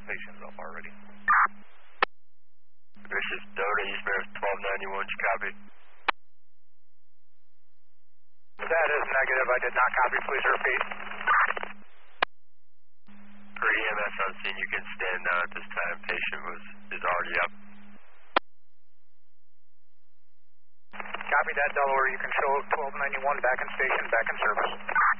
station's up already. This is Delta Eastman 1291, you copy? That is negative, I did not copy, please repeat. For EMS on scene, you can stand now at this time. Patient is already up. Copy that, Delaware. You can show 1291 back in station, back in service.